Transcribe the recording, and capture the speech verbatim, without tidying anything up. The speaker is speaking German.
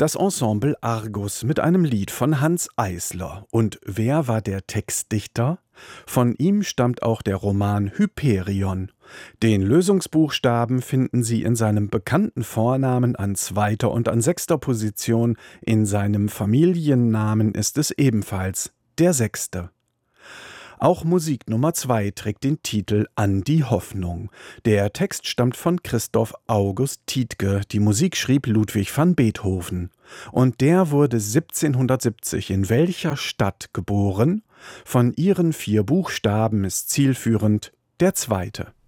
Das Ensemble Argus mit einem Lied von Hanns Eisler. Und wer war der Textdichter? Von ihm stammt auch der Roman Hyperion. Den Lösungsbuchstaben finden Sie in seinem bekannten Vornamen an zweiter und an sechster Position. In seinem Familiennamen ist es ebenfalls der sechste. Auch Musik Nummer zwei trägt den Titel An die Hoffnung. Der Text stammt von Christoph August Tiedtke, die Musik schrieb Ludwig van Beethoven. Und der wurde siebzehnhundertsiebzig in welcher Stadt geboren? Von ihren vier Buchstaben ist zielführend der zweite.